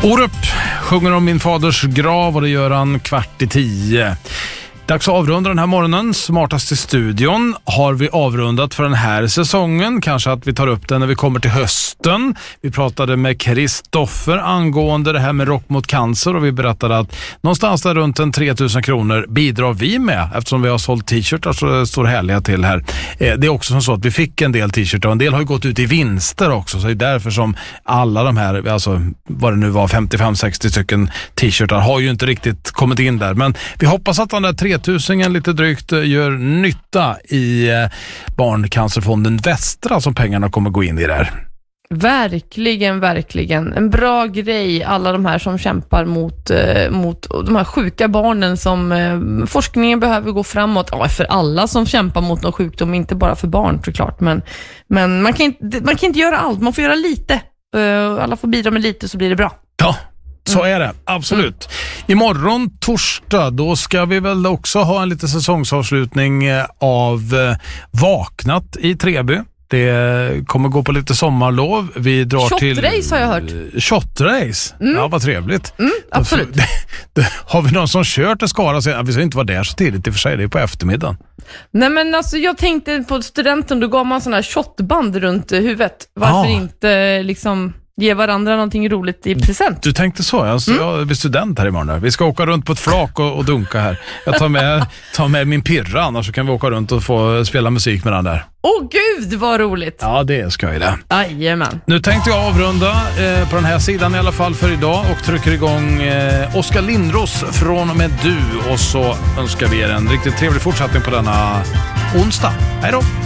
Orup sjunger om min faders grav och det gör han 9:15. Dags att avrunda den här morgonen. Smartast i studion har vi avrundat för den här säsongen. Kanske att vi tar upp den när vi kommer till hösten. Vi pratade med Kristoffer angående det här med rock mot cancer och vi berättade att någonstans där runt en 3000 kronor bidrar vi med eftersom vi har sålt t-shirtar så det står härliga till här. Det är också som så att vi fick en del t-shirtar och en del har ju gått ut i vinster också så det är därför som alla de här, alltså vad det nu var 55-60 stycken t-shirtar har ju inte riktigt kommit in där. Men vi hoppas att den där 3000 lite drygt gör nytta i Barncancerfonden Västra som pengarna kommer gå in i där. Verkligen, verkligen. En bra grej, alla de här som kämpar mot de här sjuka barnen som forskningen behöver gå framåt. Ja, för alla som kämpar mot någon sjukdom, inte bara för barn såklart. Men man kan inte göra allt, man får göra lite. Alla får bidra med lite så blir det bra. Ja. Så är det, absolut. Imorgon torsdag, då ska vi väl också ha en liten säsongsavslutning av Vaknat i Treby. Det kommer gå på lite sommarlov. Vi drar till... Shotrace har jag hört. Shotrace? Ja, vad trevligt. Absolut. Har vi någon som kört till Skara? Vi ska inte vara där så tidigt, i och för sig det är på eftermiddagen. Nej men alltså jag tänkte på studenten, då gav man sådana här shotband runt huvudet. Varför inte liksom... ge varandra någonting roligt i present. Du tänkte så, alltså, jag blir student här imorgon. Vi ska åka runt på ett flak och dunka här. Jag tar med min pirra, annars så kan vi åka runt och få spela musik med den där. Åh gud, vad roligt. Ja, det ska jag det. Jajamän. Nu tänkte jag avrunda på den här sidan i alla fall för idag och trycker igång Oskar Lindros från och med Du och så önskar vi er en riktigt trevlig fortsättning på denna onsdag. Hej då!